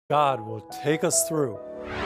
God will take us through.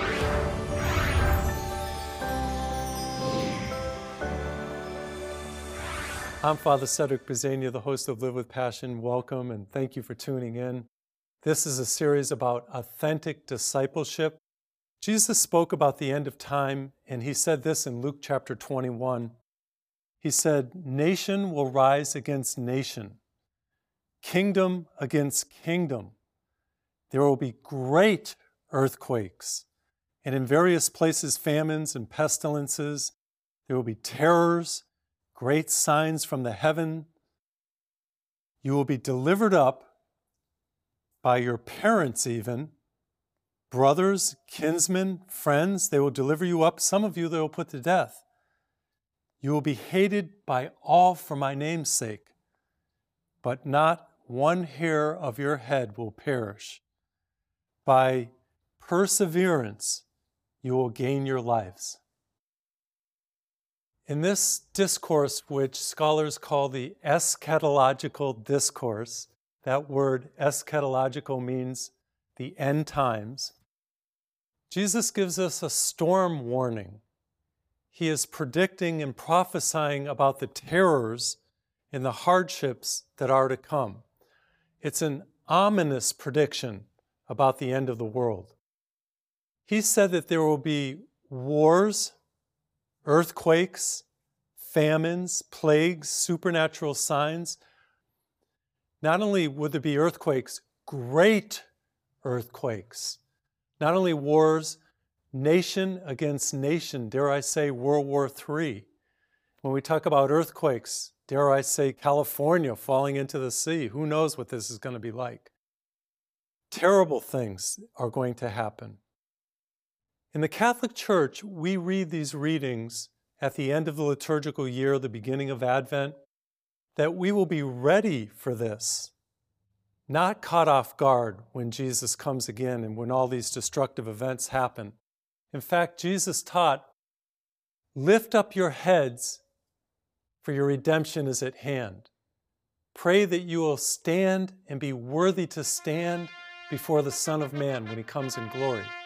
I'm Father Cedric Bezania, the host of Live with Passion. Welcome and thank you for tuning in. This is a series about authentic discipleship. Jesus spoke about the end of time, and he said this in Luke chapter 21. He said, "Nation will rise against nation, kingdom against kingdom. There will be great earthquakes, and in various places famines and pestilences. There will be terrors, great signs from the heaven. You will be delivered up by your parents even, brothers, kinsmen, friends. They will deliver you up. Some of you they will put to death. You will be hated by all for my name's sake, but not one hair of your head will perish. By perseverance, you will gain your lives." In this discourse, which scholars call the eschatological discourse, that word eschatological means the end times, Jesus gives us a storm warning. He is predicting and prophesying about the terrors and the hardships that are to come. It's an ominous prediction about the end of the world. He said that there will be wars, earthquakes, famines, plagues, supernatural signs. Not only would there be earthquakes, great earthquakes. Not only wars, nation against nation, dare I say World War III. When we talk about earthquakes, dare I say California falling into the sea. Who knows what this is going to be like? Terrible things are going to happen. In the Catholic Church, we read these readings at the end of the liturgical year, the beginning of Advent, that we will be ready for this, not caught off guard when Jesus comes again and when all these destructive events happen. In fact, Jesus taught, "Lift up your heads, for your redemption is at hand. Pray that you will stand and be worthy to stand before the Son of Man when he comes in glory."